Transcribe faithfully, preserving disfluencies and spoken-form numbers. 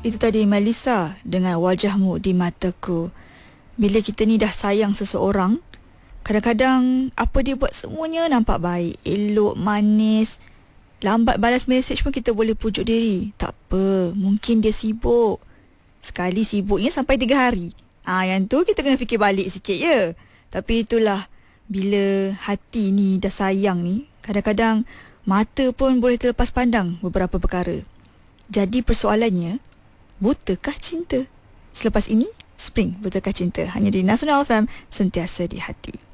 Itu tadi Melissa dengan Wajahmu di Mataku. Bila kita ni dah sayang seseorang, kadang-kadang apa dia buat semuanya nampak baik, elok, manis. Lambat balas mesej pun kita boleh pujuk diri. Tak apa, mungkin dia sibuk. Sekali sibuknya sampai tiga hari. Ah, yang tu kita kena fikir balik sikit ya. Tapi itulah, bila hati ni dah sayang ni, kadang-kadang mata pun boleh terlepas pandang beberapa perkara. Jadi persoalannya, butakah cinta? Selepas ini, Spring Butakah Cinta, hanya di Nasional F M, sentiasa di hati.